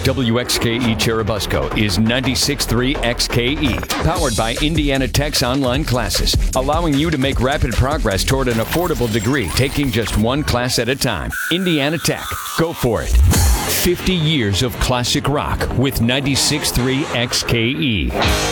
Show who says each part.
Speaker 1: WXKE Cherubusco is 96.3 XKE, powered by Indiana Tech's online classes, allowing you to make rapid progress toward an affordable degree, taking just one class at a time. Indiana Tech, go for it. 50 years of classic rock with 96.3 XKE.